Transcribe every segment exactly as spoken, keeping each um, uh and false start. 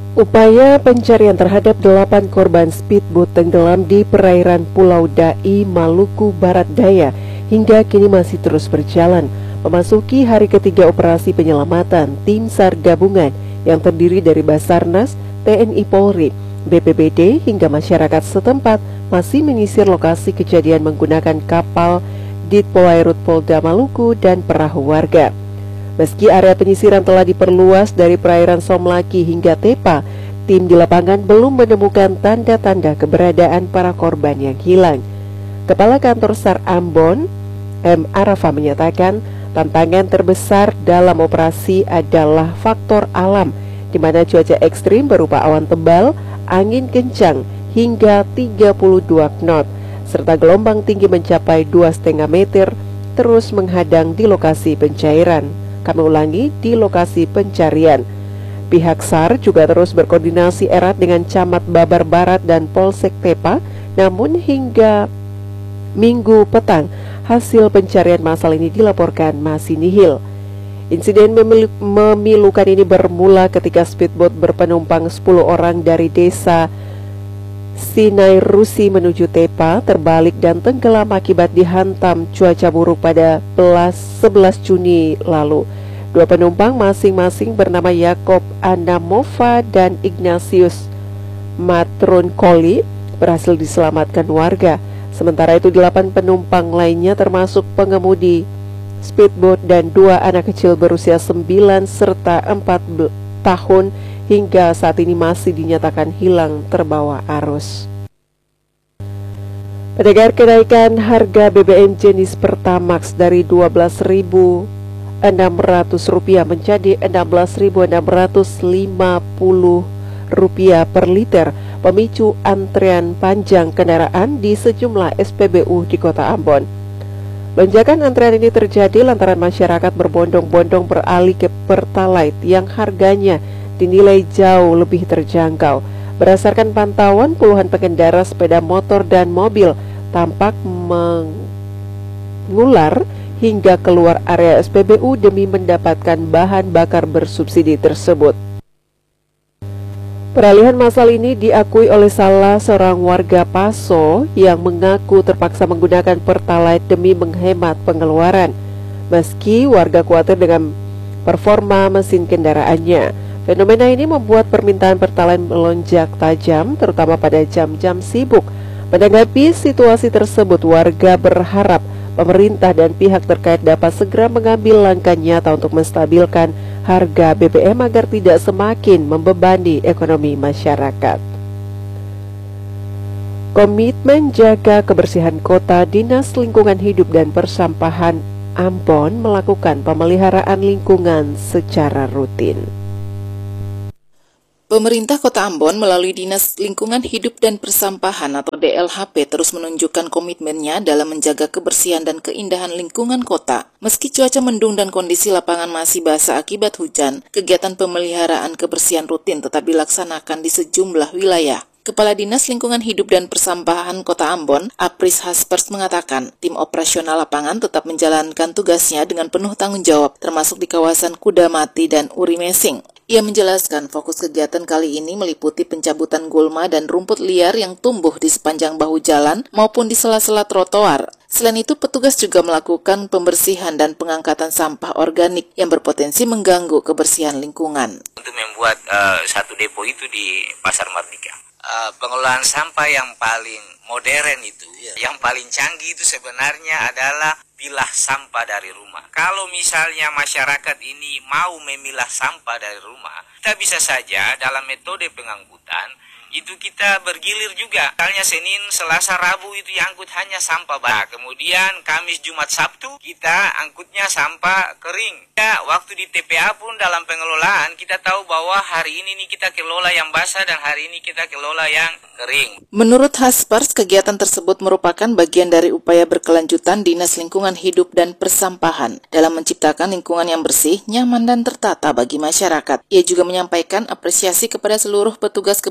Upaya pencarian terhadap delapan korban speedboat tenggelam di perairan Pulau Dai, Maluku Barat Daya hingga kini masih terus berjalan. Memasuki hari ketiga operasi penyelamatan, tim SAR gabungan yang terdiri dari Basarnas, T N I Polri, B P B D hingga masyarakat setempat masih menyisir lokasi kejadian menggunakan kapal Ditpolairut Polda Maluku dan perahu warga. Meski area penyisiran telah diperluas dari perairan Somlaki hingga Tepa, tim di lapangan belum menemukan tanda-tanda keberadaan para korban yang hilang. Kepala Kantor SAR Ambon, M. Arafa menyatakan, tantangan terbesar dalam operasi adalah faktor alam, di mana cuaca ekstrim berupa awan tebal, angin kencang hingga tiga puluh dua knot, serta gelombang tinggi mencapai dua koma lima meter terus menghadang di lokasi pencairan. Kami ulangi, di lokasi pencarian. Pihak SAR juga terus berkoordinasi erat dengan Camat Babar Barat dan Polsek Tepa, namun hingga Minggu petang, hasil pencarian massal ini dilaporkan masih nihil. Insiden memil- memilukan ini bermula ketika speedboat berpenumpang sepuluh orang dari desa Sinai Rusi menuju Tepa terbalik dan tenggelam akibat dihantam cuaca buruk pada sebelas Juni lalu. Dua penumpang masing-masing bernama Yakob Anamova dan Ignatius Matronkoli berhasil diselamatkan warga. Sementara itu delapan penumpang lainnya termasuk pengemudi speedboat dan dua anak kecil berusia sembilan serta empat tahun hingga saat ini masih dinyatakan hilang terbawa arus. Pendengar, kenaikan harga B B M jenis Pertamax dari dua belas ribu enam ratus rupiah menjadi enam belas ribu enam ratus lima puluh rupiah per liter memicu antrean panjang kendaraan di sejumlah S P B U di Kota Ambon. Lonjakan antrean ini terjadi lantaran masyarakat berbondong-bondong beralih ke Pertalite yang harganya dinilai jauh lebih terjangkau. Berdasarkan pantauan, puluhan pengendara sepeda motor dan mobil tampak mengular hingga keluar area S P B U demi mendapatkan bahan bakar bersubsidi tersebut. Peralihan massal ini diakui oleh salah seorang warga Paso yang mengaku terpaksa menggunakan Pertalite demi menghemat pengeluaran. Meski warga khawatir dengan performa mesin kendaraannya, fenomena ini membuat permintaan Pertalite melonjak tajam, terutama pada jam-jam sibuk. Menanggapi situasi tersebut, warga berharap pemerintah dan pihak terkait dapat segera mengambil langkah nyata untuk menstabilkan harga B B M agar tidak semakin membebani ekonomi masyarakat. Komitmen jaga kebersihan kota, Dinas Lingkungan Hidup dan Persampahan Ambon melakukan pemeliharaan lingkungan secara rutin. Pemerintah Kota Ambon melalui Dinas Lingkungan Hidup dan Persampahan atau D L H P terus menunjukkan komitmennya dalam menjaga kebersihan dan keindahan lingkungan kota. Meski cuaca mendung dan kondisi lapangan masih basah akibat hujan, kegiatan pemeliharaan kebersihan rutin tetap dilaksanakan di sejumlah wilayah. Kepala Dinas Lingkungan Hidup dan Persampahan Kota Ambon, Apris Haspers mengatakan, tim operasional lapangan tetap menjalankan tugasnya dengan penuh tanggung jawab, termasuk di kawasan Kudamati dan Urimesing. Ia menjelaskan fokus kegiatan kali ini meliputi pencabutan gulma dan rumput liar yang tumbuh di sepanjang bahu jalan maupun di sela-sela trotoar. Selain itu, petugas juga melakukan pembersihan dan pengangkatan sampah organik yang berpotensi mengganggu kebersihan lingkungan. Untuk membuat uh, satu depo itu di Pasar Mardika. Uh, pengelolaan sampah yang paling modern itu, yeah. yang paling canggih itu sebenarnya adalah pilah sampah dari rumah. Kalau misalnya masyarakat ini mau memilah sampah dari rumah, kita bisa saja dalam metode pengangkutan itu kita bergilir juga. Misalnya Senin, Selasa, Rabu itu yang angkut hanya sampah basah. Kemudian Kamis, Jumat, Sabtu kita angkutnya sampah kering. Ya, waktu di T P A pun dalam pengelolaan kita tahu bahwa hari ini nih kita kelola yang basah dan hari ini kita kelola yang kering. Menurut Haspers, kegiatan tersebut merupakan bagian dari upaya berkelanjutan Dinas Lingkungan Hidup dan Persampahan dalam menciptakan lingkungan yang bersih, nyaman dan tertata bagi masyarakat. Ia juga menyampaikan apresiasi kepada seluruh petugas kebersihan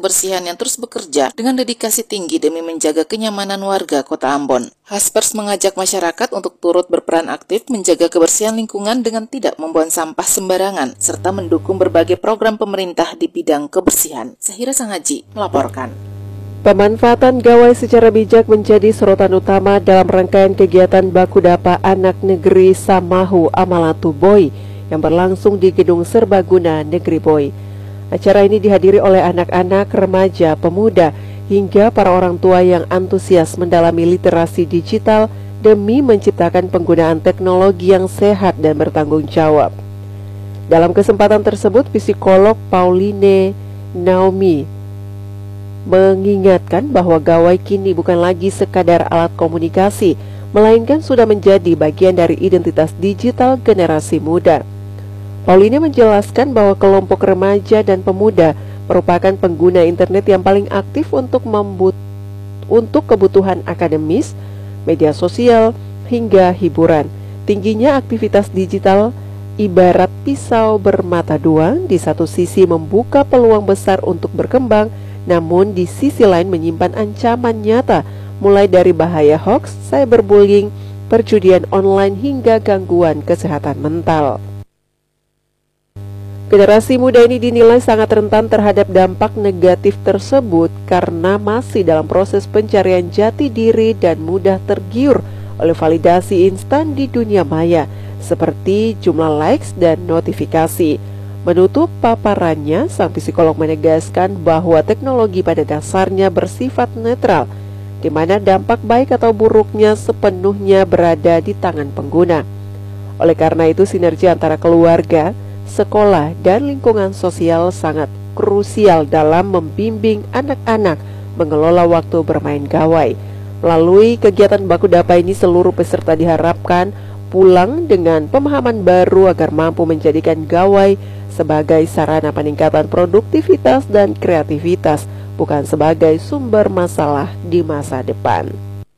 yang terus bekerja dengan dedikasi tinggi demi menjaga kenyamanan warga Kota Ambon. Haspers mengajak masyarakat untuk turut berperan aktif menjaga kebersihan lingkungan dengan tidak membuang sampah sembarangan, serta mendukung berbagai program pemerintah di bidang kebersihan. Sahira Sangaji melaporkan. Pemanfaatan gawai secara bijak menjadi sorotan utama dalam rangkaian kegiatan Bakudapa Anak Negeri Samahu Amalatu Boy yang berlangsung di Gedung Serbaguna Negeri Boy. Acara ini dihadiri oleh anak-anak, remaja, pemuda, hingga para orang tua yang antusias mendalami literasi digital demi menciptakan penggunaan teknologi yang sehat dan bertanggung jawab. Dalam kesempatan tersebut, psikolog Pauline Naomi mengingatkan bahwa gawai kini bukan lagi sekadar alat komunikasi, melainkan sudah menjadi bagian dari identitas digital generasi muda. Pauline menjelaskan bahwa kelompok remaja dan pemuda merupakan pengguna internet yang paling aktif untuk membut untuk kebutuhan akademis, media sosial, hingga hiburan. Tingginya aktivitas digital ibarat pisau bermata dua, di satu sisi membuka peluang besar untuk berkembang, namun di sisi lain menyimpan ancaman nyata, mulai dari bahaya hoax, cyberbullying, perjudian online, hingga gangguan kesehatan mental. Generasi muda ini dinilai sangat rentan terhadap dampak negatif tersebut karena masih dalam proses pencarian jati diri dan mudah tergiur oleh validasi instan di dunia maya, seperti jumlah likes dan notifikasi. Menutup paparannya, sang psikolog menegaskan bahwa teknologi pada dasarnya bersifat netral, di mana dampak baik atau buruknya sepenuhnya berada di tangan pengguna. Oleh karena itu, sinergi antara keluarga, sekolah, dan lingkungan sosial sangat krusial dalam membimbing anak-anak mengelola waktu bermain gawai. Melalui kegiatan Bakudapa ini, seluruh peserta diharapkan pulang dengan pemahaman baru agar mampu menjadikan gawai sebagai sarana peningkatan produktivitas dan kreativitas, bukan sebagai sumber masalah di masa depan.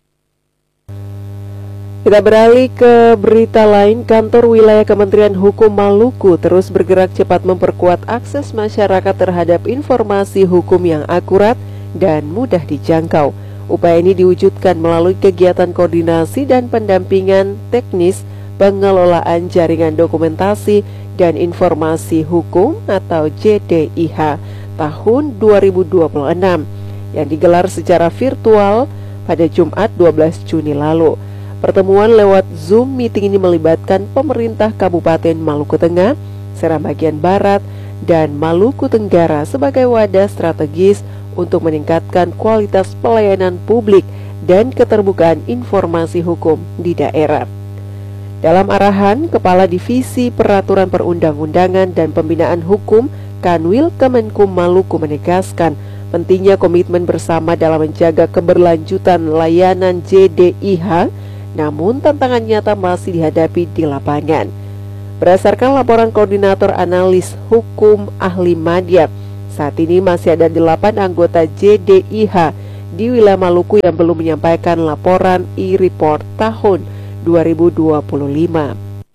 Kita beralih ke berita lain. Kantor Wilayah Kementerian Hukum Maluku terus bergerak cepat memperkuat akses masyarakat terhadap informasi hukum yang akurat dan mudah dijangkau. Upaya ini diwujudkan melalui kegiatan koordinasi dan pendampingan teknis pengelolaan jaringan dokumentasi dan informasi hukum atau J D I H tahun dua ribu dua puluh enam yang digelar secara virtual pada Jumat dua belas Juni lalu. Pertemuan lewat Zoom meeting ini melibatkan pemerintah Kabupaten Maluku Tengah, Seram bagian Barat, dan Maluku Tenggara sebagai wadah strategis untuk meningkatkan kualitas pelayanan publik dan keterbukaan informasi hukum di daerah. Dalam arahan, Kepala Divisi Peraturan Perundang-undangan dan Pembinaan Hukum Kanwil Kemenkum Maluku menegaskan pentingnya komitmen bersama dalam menjaga keberlanjutan layanan J D I H, namun tantangan nyata masih dihadapi di lapangan. Berdasarkan laporan Koordinator Analis Hukum Ahli Madya, saat ini masih ada delapan anggota J D I H di wilayah Maluku yang belum menyampaikan laporan e-report tahun dua ribu dua puluh lima.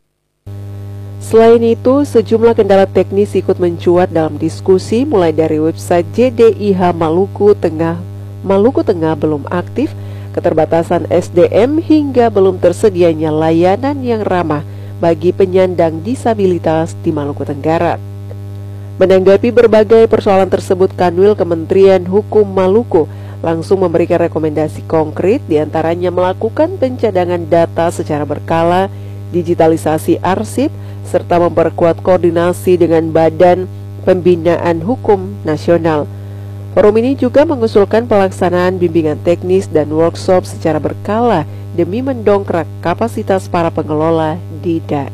Selain itu, sejumlah kendala teknis ikut mencuat dalam diskusi, mulai dari website J D I H Maluku Tengah Maluku Tengah belum aktif, keterbatasan S D M, hingga belum tersedianya layanan yang ramah bagi penyandang disabilitas di Maluku Tenggara. Menanggapi berbagai persoalan tersebut, Kanwil Kementerian Hukum Maluku langsung memberikan rekomendasi konkret, diantaranya melakukan pencadangan data secara berkala, digitalisasi arsip, serta memperkuat koordinasi dengan Badan Pembinaan Hukum Nasional. Forum ini juga mengusulkan pelaksanaan bimbingan teknis dan workshop secara berkala demi mendongkrak kapasitas para pengelola di daerah.